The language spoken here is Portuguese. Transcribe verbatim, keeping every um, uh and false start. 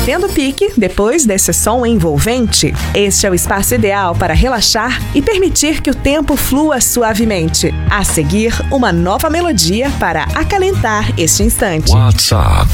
Batendo pique depois desse som envolvente? Este é o espaço ideal para relaxar e permitir que o tempo flua suavemente. A seguir, uma nova melodia para acalentar este instante. WhatsApp